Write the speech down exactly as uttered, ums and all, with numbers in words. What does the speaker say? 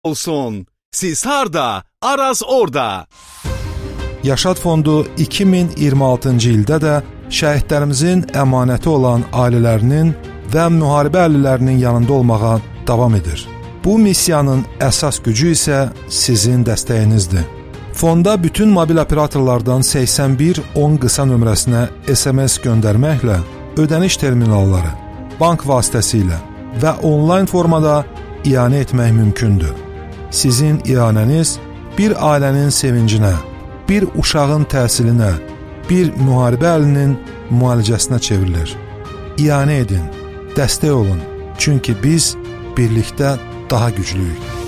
olsun. Siz harda, Araz orada. Yaşad Fondu iki min iyirmi altıncı ildə də şəhidlərimizin əmanəti olan ailələrinin və müharibə əhlilərinin yanında olmağa davam edir. Bu missiyanın əsas gücü isə sizin dəstəyinizdir. Fonda bütün mobil operatorlardan səksən bir on qısa nömrəsinə S M S göndərməklə ödəniş terminalları, bank vasitəsilə və onlayn formada ianə etmək mümkündür. Sizin ianəniz bir ailənin sevincinə, bir uşağın təhsilinə, bir müharibə əhlinin müalicəsinə çevrilir. İanə edin, dəstək olun, çünki biz birlikdə daha güclüyük.